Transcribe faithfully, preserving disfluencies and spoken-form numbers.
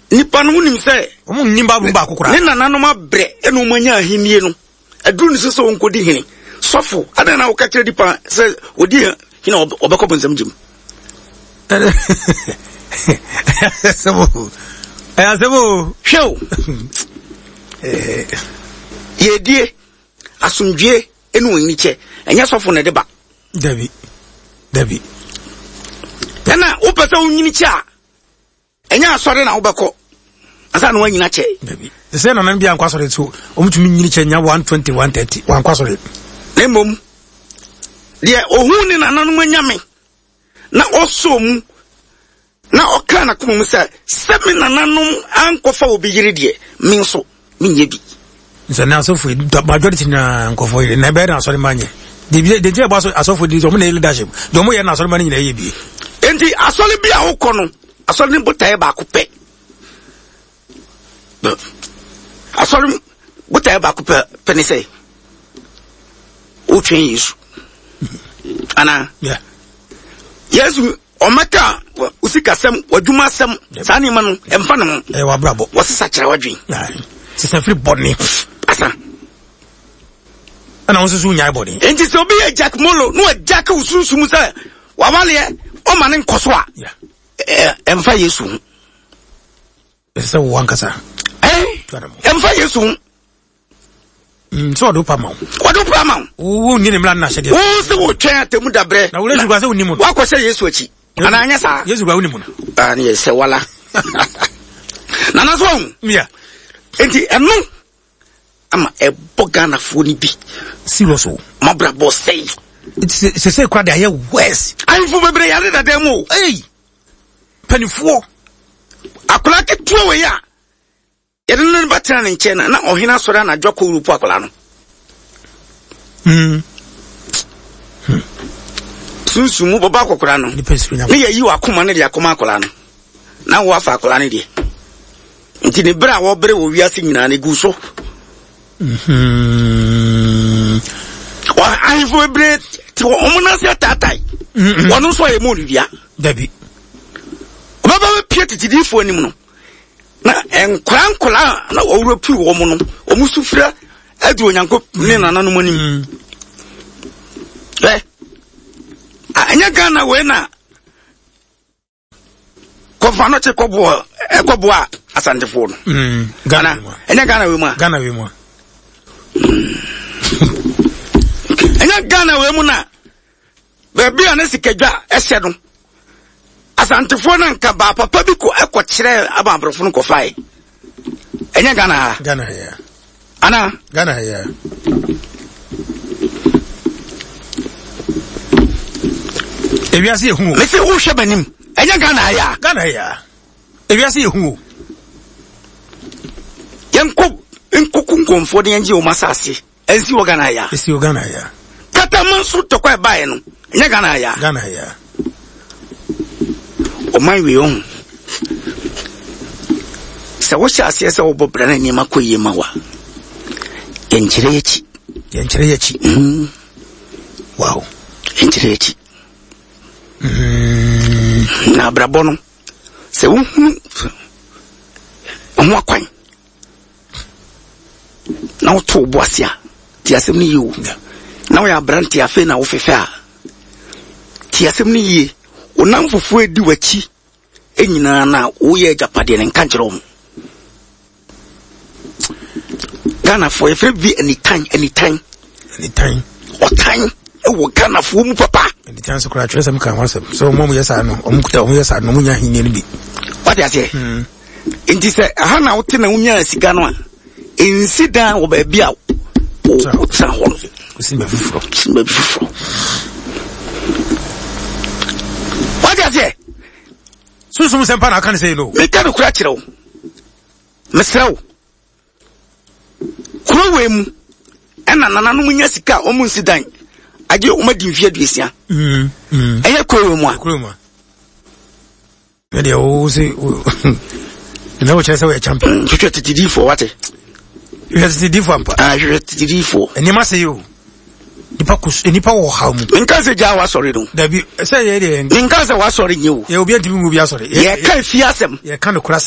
nipa no nim say omo nimba bu ba kokora ne nananom abre eno manya ahinie no aduru ne so so nkodi hene sofo ada na wo ka kire dipa say odi hina obekọ bonsam jim sebo eh sebo hwew eh yedie asumdwe enu nyiche enya sofo ne deba dabi dabi na wo pese unyiniche a enya asore na obekọ asa na wanyina che dabi se na nan bia nkwasore to omutumi nyiniche nya one twenty one thirty wankwasore nemom de ohun ni nananum anyame na osom na oka na komum say semi nananum ankofa obi yire de min so minye bi nse na asofu majority na nkofo yire na be na asore manye de bi de je ba asofu di so mo na leadership do mo ye na asore manye na ye bi enti asole bi a wokọ no asole ni botae ba ko pe asole botae ba ko pe pe ni say o twen Yesu ana yeah Yesu omaka usikasem wadwumasem sani ma no emfa no eh wa brabo wasesa kira wadwen sisa free body asa ana onsusu nya body enti so be Jack Molo no Jack usunsum say wawale o ma ne nkoso a yeah eh emfa Yesu esa wo wankasa eh emfa Yesu mm so do pama o do pama wo nyine mla na hye de wo se wo twen atemu dabre na wo lesu kwa se woni mu wa ko se Yesu achi ana anya sa Yesu kwa woni mu ah ne se wala na na so yeah enti enu ama eboga na fo ni bi serious o mabra boss say se se kwa da ye west ai fu bebre ya da dem o eh panifo akola ke tuo we ya yede ne batana ne nche na na ohina sora na dwako rupu akola no mm sunsumu baba akokora no ne ya yi wa akoma ne de akoma akola no na wo afa akola ne de nti ne bra wo bere wo wiase nyina ne gu so mhm wa ai fu bebre ti wo omuna se tatai wono so ye mo lubia dabi baba we pie titidifo anim no na enkran kola na owuro pi wo mo no omusufra adu onyanko ne nananu anim eh anya Ghana we na kofa no che kobo ekobo a asantefo no mm Ghana anya Ghana we mu Ghana we mu anya Ghana we mu na be bia na sikadwa ehye no asantefo na nka ba papa bi ko ekọ kire ababrofo no kofai enya Ghana Ghana ya ana Ghana ya ebiase ehu me se wo hwe banim enya Ghana ya Ghana ya ebiase ehu yenko enko kunkonfo de enje o masase ensi wo Ghana ya esi wo Ghana ya kata mansu tokwa bae no enya Ghana ya Ghana ya o man we on se wo sha ase se wo bobra na ni makoye mawa yenchire yechi yenchire yechi mm wow yenchire yechi mm na brabono se wo hu akwan na wo to boasia ti asem ni yiwo na wo ya branti afa na wo fefe a ti asem ni yi onam fufu edi wachi enyina na wo ye japade ne nkanjero mu Ghana for every be anytime anytime anytime o time e wo Ghana for mu papa anytime so kra twese m kan wasem so mo mo yesa no o mu kuta o yesa no mu nya hinye ni bi what you say mm enti se aha na wo te na unya sika no a insida wo ba bia o tra ho si me fufuro si me fufuro what you say so so sempa na kan say no me ka no kra kire wo mesrawo kurowe mu ena nananum nya sika o mu nsidan age o madi mfia duesia mm mm eye kurowe mu a kurowe mu me de o se na wo chese we champion twetwe titidi for what you have titidi for ampa ah you have titidi for eni ma say yo nipa kus nipa wo ha mu nka se ja wa sorry no da bi say ye de nka se wa sorry nyewu ye obi antimi mu bi asori ye ka fi asem ye ka no kura